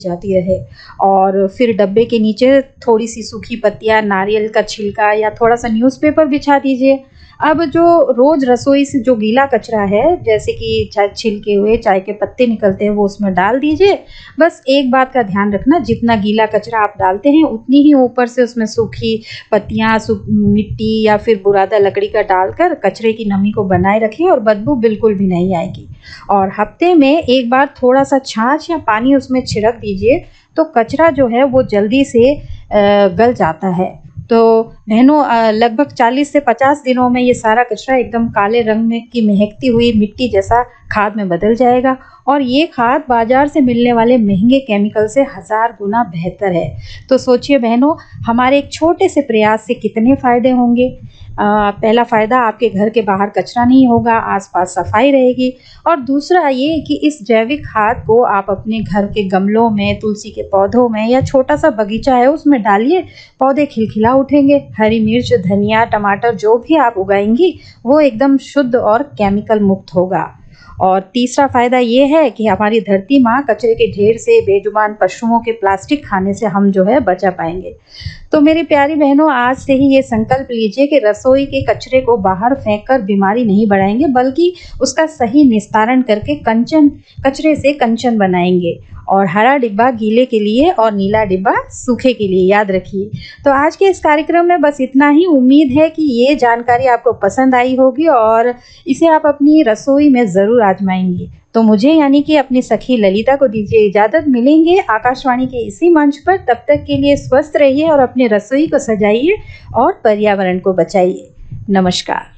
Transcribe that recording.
जाती रहे। और फिर डब्बे के नीचे थोड़ी-सी सूखी पत्तियाँ, नारियल का छिलका या थोड़ा-सा न्यूज़पेपर बिछा दीजिए। अब जो रोज़ रसोई से जो गीला कचरा है, जैसे कि चाहे छिलके हुए, चाय के पत्ते निकलते हैं, वो उसमें डाल दीजिए। बस एक बात का ध्यान रखना, जितना गीला कचरा आप डालते हैं, उतनी ही ऊपर से उसमें सूखी पत्तियाँ, मिट्टी या फिर बुरादा लकड़ी का डालकर कचरे की नमी को बनाए रखें और बदबू बिल्कुल भी नहीं आएगी। और हफ्ते में एक बार थोड़ा-सा छाछ या पानी उसमें छिड़क दीजिए, तो कचरा जो है वो जल्दी से गल जाता है। तो बहनों, लगभग 40 से 50 दिनों में ये सारा कचरा एकदम काले रंग में की महकती हुई मिट्टी जैसा खाद में बदल जाएगा और ये खाद बाजार से मिलने वाले महंगे केमिकल से 1000 गुना बेहतर है। तो सोचिए बहनों, हमारे एक छोटे से प्रयास से कितने फ़ायदे होंगे। पहला फ़ायदा, आपके घर के बाहर कचरा नहीं होगा, आसपास सफाई रहेगी। और दूसरा ये कि इस जैविक खाद को आप अपने घर के गमलों में, तुलसी के पौधों में या छोटा-सा बगीचा है उसमें डालिए, पौधे खिलखिला उठेंगे। हरी मिर्च, धनिया, टमाटर जो भी आप उगाएँगी, वो एकदम शुद्ध और केमिकल मुक्त होगा। और तीसरा फ़ायदा ये है कि हमारी धरती माँ कचरे के ढेर से, बेजुबान पशुओं के प्लास्टिक खाने से हम जो है बचा पाएँगे। तो मेरी प्यारी बहनों, आज से ही ये संकल्प लीजिए कि रसोई के कचरे को बाहर फेंक कर बीमारी नहीं बढ़ाएँगे, बल्कि उसका सही निस्तारण करके कचरे से कंचन बनाएँगे। और हरा डिब्बा गीले के लिए और नीला डिब्बा सूखे के लिए, याद रखिए। तो आज के इस कार्यक्रम में बस इतना ही। उम्मीद है कि ये जानकारी आपको पसंद आई होगी और इसे आप अपनी रसोई में ज़रूर आजमाएँगी। तो मुझे यानी कि अपनी सखी ललिता को दीजिए इजाज़त। मिलेंगे आकाशवाणी के इसी मंच पर। तब तक के लिए स्वस्थ रहिए और अपनी रसोई को सजाइए और पर्यावरण को बचाइए। नमस्कार।